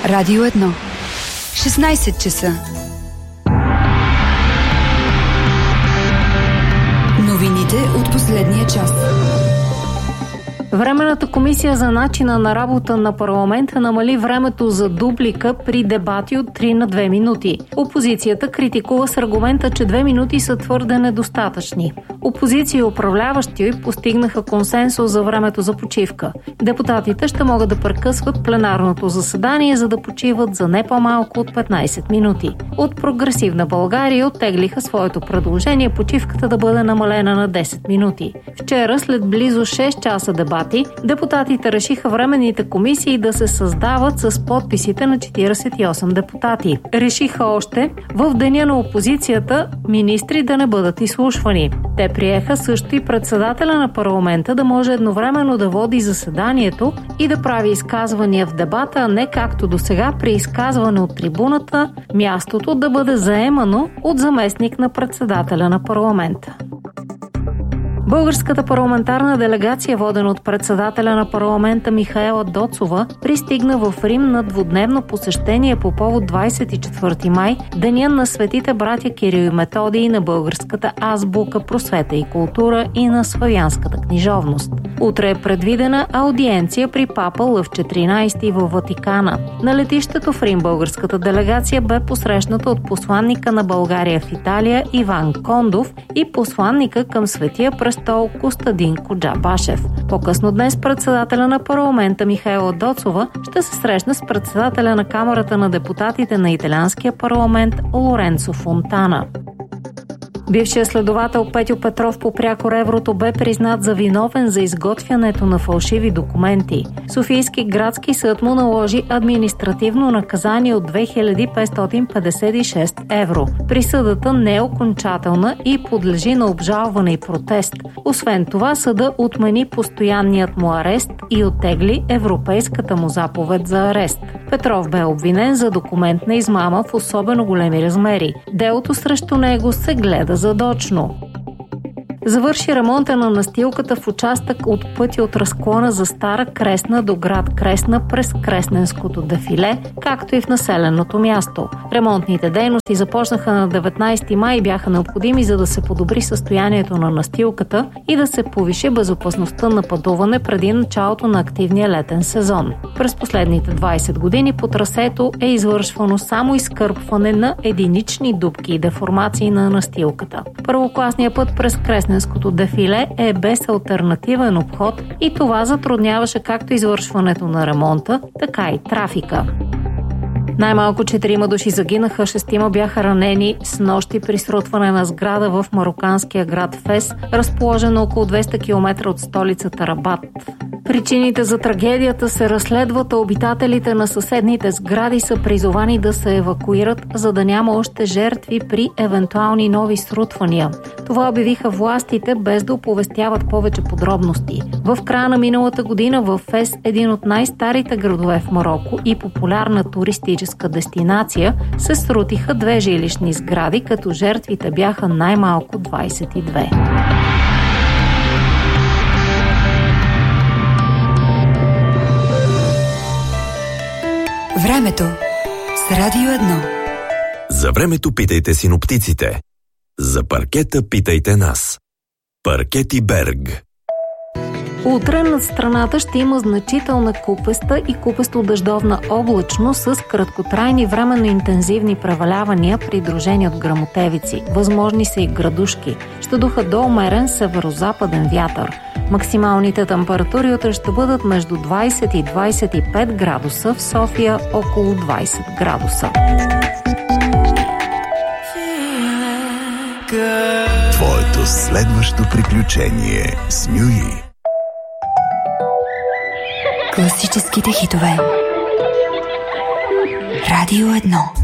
Радио 1. 16 часа. Новините от последния час. Временната комисия за начина на работа на парламента намали времето за дублика при дебати от 3 на 2 минути. Опозицията критикува с аргумента, че 2 минути са твърде недостатъчни. Опозиция и управляващи постигнаха консенсус за времето за почивка. Депутатите ще могат да прекъсват пленарното заседание, за да почиват за не по-малко от 15 минути. От Прогресивна България оттеглиха своето предложение почивката да бъде намалена на 10 минути. Вчера, след близо 6 часа дебати, депутатите решиха временните комисии да се създават с подписите на 48 депутати. Решиха още в деня на опозицията министри да не бъдат изслушвани. Те приеха също и председателя на парламента да може едновременно да води заседанието и да прави изказвания в дебата, а не както досега при изказване от трибуната, мястото да бъде заемано от заместник на председателя на парламента. Българската парламентарна делегация, водена от председателя на парламента Михаела Доцова, пристигна в Рим на двудневно посещение по повод 24 май, деня на светите братя Кирил и Методий, на българската азбука, просвета и култура и на славянската книжовност. Утре е предвидена аудиенция при папа Лъв 14 във Ватикана. На летището в Рим българската делегация бе посрещната от посланника на България в Италия Иван Кондов и посланника към Светия престол Костадин Коджабашев. По-късно днес председателя на парламента Михаела Доцова ще се срещне с председателя на Камарата на депутатите на италианския парламент Лоренцо Фонтана. Бившият следовател Петьо Петров по Прякор Еврото бе признат за виновен за изготвянето на фалшиви документи. Софийски градски съд му наложи административно наказание от 2556 евро. Присъдата не е окончателна и подлежи на обжалване и протест. Освен това, съда отмени постоянният му арест и оттегли европейската му заповед за арест. Петров бе обвинен за документна измама в особено големи размери. Делото срещу него се гледа задочно. Завърши ремонта на настилката в участък от пътя от разклона за Стара Кресна до град Кресна през Кресненското дефиле, както и в населеното място. Ремонтните дейности започнаха на 19 май и бяха необходими, за да се подобри състоянието на настилката и да се повиши безопасността на пътуване преди началото на активния летен сезон. През последните 20 години по трасето е извършвано само изкърпване на единични дупки и деформации на настилката. Първокласният път през Кресненското дефиле е без алтернативен обход и това затрудняваше както извършването на ремонта, така и трафика. Най-малко 4 души загинаха, 6 бяха ранени с нощи при срутване на сграда в мароканския град Фес, разположен около 200 км от столицата Рабат. Причините за трагедията се разследват, а обитателите на съседните сгради са призовани да се евакуират, за да няма още жертви при евентуални нови срутвания. Това обявиха властите, без да оповестяват повече подробности. В края на миналата година в Фес, един от най-старите градове в Мароко и популярна туристическа дестинация, се срутиха 2 жилищни сгради, като жертвите бяха най-малко 22. Времето с Радио 1. За времето питайте синоптиците. За паркета питайте нас. Паркети Берг. Утре над страната ще има значителна купеста и купесто-дъждовна облачност с краткотрайни временно интензивни превалявания, придружени от гръмотевици. Възможни са и градушки. Ще духа до умерен северо-западен вятър. Максималните температури утре ще бъдат между 20 и 25 градуса, в София около 20 градуса. Твоето следващо приключение с Мюи. Класическите хитове. Радио 1.